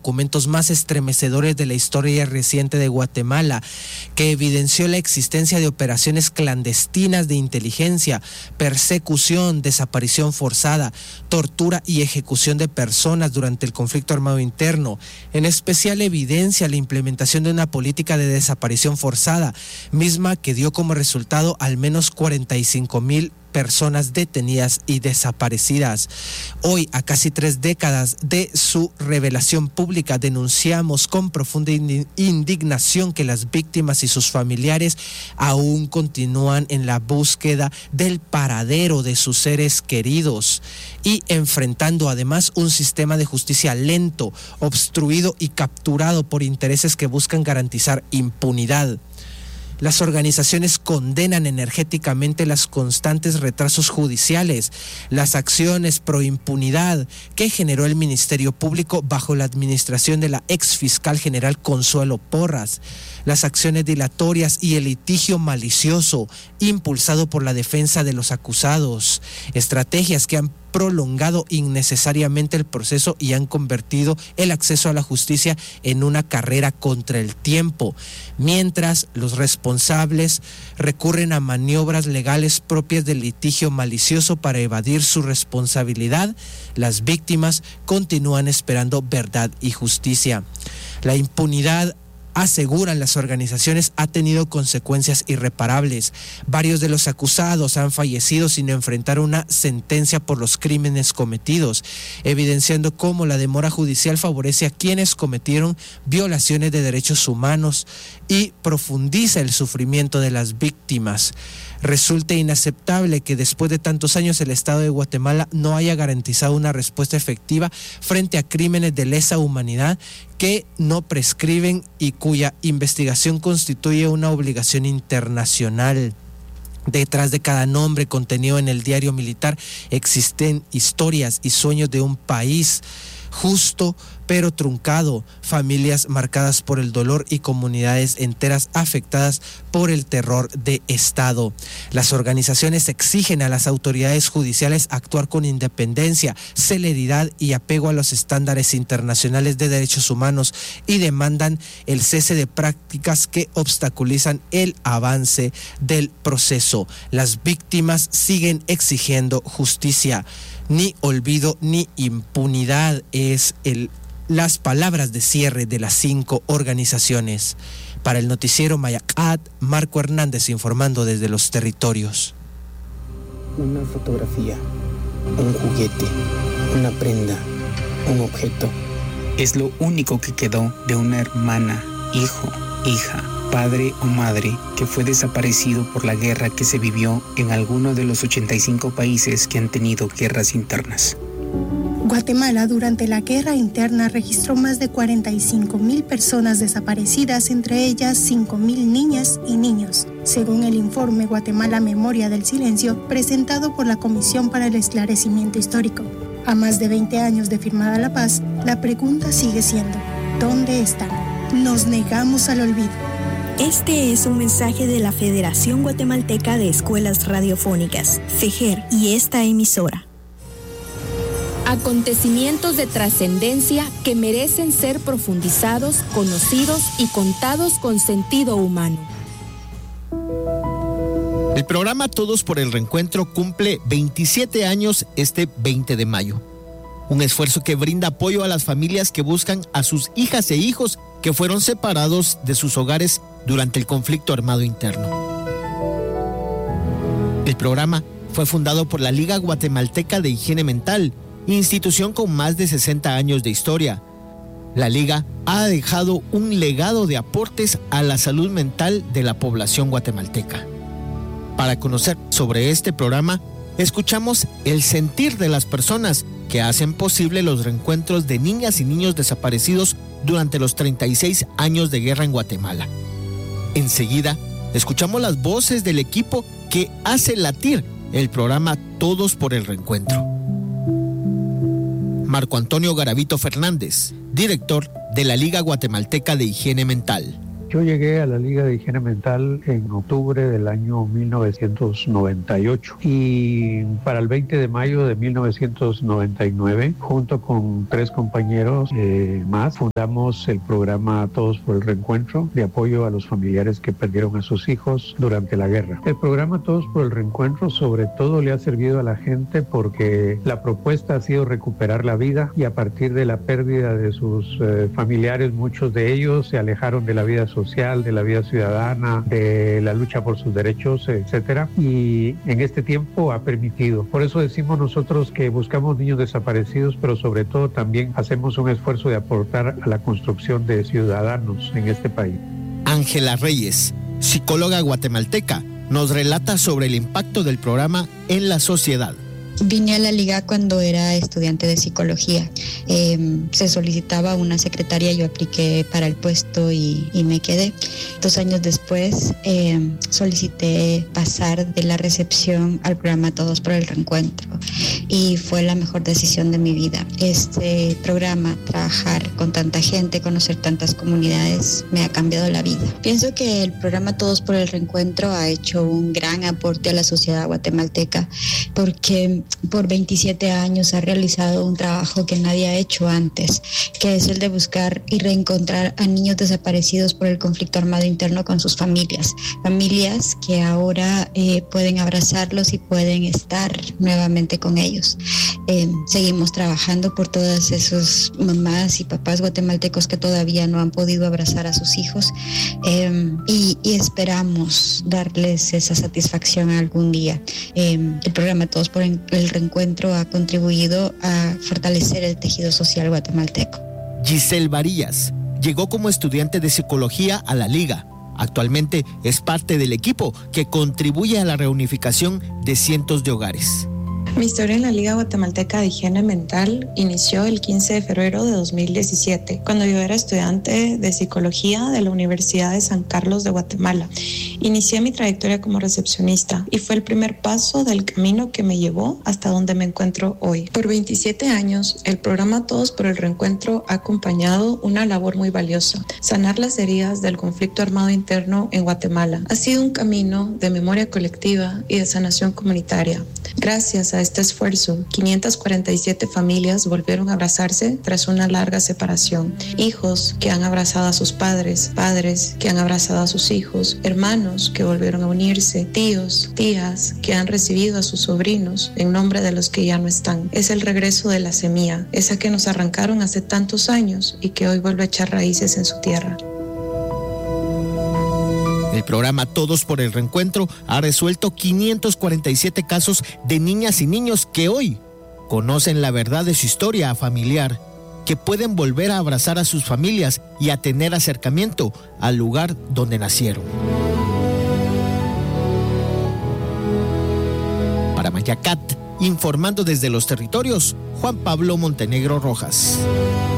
documentos más estremecedores de la historia reciente de Guatemala, que evidenció la existencia de operaciones clandestinas de inteligencia, persecución, desaparición forzada, tortura y ejecución de personas durante el conflicto armado interno. En especial evidencia la implementación de una política de desaparición forzada, misma que dio como resultado al menos 45,000 personas detenidas y desaparecidas. Hoy, a casi 3 décadas de su revelación pública, denunciamos con profunda indignación que las víctimas y sus familiares aún continúan en la búsqueda del paradero de sus seres queridos y enfrentando además un sistema de justicia lento, obstruido y capturado por intereses que buscan garantizar impunidad. Las organizaciones condenan energéticamente los constantes retrasos judiciales, las acciones pro impunidad que generó el Ministerio Público bajo la administración de la ex fiscal general Consuelo Porras, las acciones dilatorias y el litigio malicioso impulsado por la defensa de los acusados, estrategias que han prolongado innecesariamente el proceso y han convertido el acceso a la justicia en una carrera contra el tiempo, mientras los responsables recurren a maniobras legales propias del litigio malicioso para evadir su responsabilidad. Las víctimas continúan esperando verdad y justicia. La impunidad, aseguran las organizaciones, ha tenido consecuencias irreparables. Varios de los acusados han fallecido sin enfrentar una sentencia por los crímenes cometidos, evidenciando cómo la demora judicial favorece a quienes cometieron violaciones de derechos humanos y profundiza el sufrimiento de las víctimas. Resulta inaceptable que después de tantos años el Estado de Guatemala no haya garantizado una respuesta efectiva frente a crímenes de lesa humanidad que no prescriben y cuya investigación constituye una obligación internacional. Detrás de cada nombre contenido en el diario militar existen historias y sueños de un país justo pero truncado, familias marcadas por el dolor y comunidades enteras afectadas por el terror de Estado. Las organizaciones exigen a las autoridades judiciales actuar con independencia, celeridad y apego a los estándares internacionales de derechos humanos y demandan el cese de prácticas que obstaculizan el avance del proceso. Las víctimas siguen exigiendo justicia. Ni olvido ni impunidad es las palabras de cierre de las 5 organizaciones. Para el noticiero Mayacat, Marco Hernández informando desde los territorios. Una fotografía, un juguete, una prenda, un objeto. Es lo único que quedó de una hermana, hijo, hija, padre o madre que fue desaparecido por la guerra que se vivió en alguno de los 85 países que han tenido guerras internas. Guatemala durante la guerra interna registró más de 45,000 personas desaparecidas, entre ellas 5,000 niñas y niños, según el informe Guatemala Memoria del Silencio presentado por la Comisión para el Esclarecimiento Histórico. A más de 20 años de firmada la paz, la pregunta sigue siendo, ¿dónde están? Nos negamos al olvido. Este es un mensaje de la Federación Guatemalteca de Escuelas Radiofónicas, FEGER, y esta emisora. Acontecimientos de trascendencia que merecen ser profundizados, conocidos y contados con sentido humano. El programa Todos por el Reencuentro cumple 27 años este 20 de mayo. Un esfuerzo que brinda apoyo a las familias que buscan a sus hijas e hijos que fueron separados de sus hogares durante el conflicto armado interno. El programa fue fundado por la Liga Guatemalteca de Higiene Mental, institución con más de 60 años de historia. La Liga ha dejado un legado de aportes a la salud mental de la población guatemalteca. Para conocer sobre este programa, escuchamos el sentir de las personas que hacen posible los reencuentros de niñas y niños desaparecidos durante los 36 años de guerra en Guatemala. Enseguida, escuchamos las voces del equipo que hace latir el programa Todos por el Reencuentro. Marco Antonio Garavito Fernández, director de la Liga Guatemalteca de Higiene Mental. Yo llegué a la Liga de Higiene Mental en octubre del año 1998 y para el 20 de mayo de 1999, junto con 3 compañeros más, fundamos el programa Todos por el Reencuentro de apoyo a los familiares que perdieron a sus hijos durante la guerra. El programa Todos por el Reencuentro sobre todo le ha servido a la gente porque la propuesta ha sido recuperar la vida, y a partir de la pérdida de sus familiares, muchos de ellos se alejaron de la vida social, de la vida ciudadana, de la lucha por sus derechos, etcétera, y en este tiempo ha permitido. Por eso decimos nosotros que buscamos niños desaparecidos, pero sobre todo también hacemos un esfuerzo de aportar a la construcción de ciudadanos en este país. Ángela Reyes, psicóloga guatemalteca, nos relata sobre el impacto del programa en la sociedad. Vine a la Liga cuando era estudiante de psicología. Se solicitaba una secretaria, yo apliqué para el puesto y me quedé. 2 años después solicité pasar de la recepción al programa Todos por el Reencuentro y fue la mejor decisión de mi vida. Este programa, trabajar con tanta gente, conocer tantas comunidades, me ha cambiado la vida. Pienso que el programa Todos por el Reencuentro ha hecho un gran aporte a la sociedad guatemalteca porque por 27 años ha realizado un trabajo que nadie ha hecho antes, que es el de buscar y reencontrar a niños desaparecidos por el conflicto armado interno con sus familias que ahora pueden abrazarlos y pueden estar nuevamente con ellos. Seguimos trabajando por todas esas mamás y papás guatemaltecos que todavía no han podido abrazar a sus hijos y esperamos darles esa satisfacción algún día. El programa Todos por el Reencuentro ha contribuido a fortalecer el tejido social guatemalteco. Giselle Varillas llegó como estudiante de psicología a la Liga. Actualmente es parte del equipo que contribuye a la reunificación de cientos de hogares. Mi historia en la Liga Guatemalteca de Higiene Mental inició el 15 de febrero de 2017, cuando yo era estudiante de psicología de la Universidad de San Carlos de Guatemala. Inicié mi trayectoria como recepcionista y fue el primer paso del camino que me llevó hasta donde me encuentro hoy. Por 27 años, el programa Todos por el Reencuentro ha acompañado una labor muy valiosa: sanar las heridas del conflicto armado interno en Guatemala. Ha sido un camino de memoria colectiva y de sanación comunitaria. Gracias a este esfuerzo, 547 familias volvieron a abrazarse tras una larga separación. Hijos que han abrazado a sus padres, padres que han abrazado a sus hijos, hermanos que volvieron a unirse, tíos, tías que han recibido a sus sobrinos en nombre de los que ya no están. Es el regreso de la semilla, esa que nos arrancaron hace tantos años y que hoy vuelve a echar raíces en su tierra. El programa Todos por el Reencuentro ha resuelto 547 casos de niñas y niños que hoy conocen la verdad de su historia familiar, que pueden volver a abrazar a sus familias y a tener acercamiento al lugar donde nacieron. Para Mayacat, informando desde los territorios, Juan Pablo Montenegro Rojas.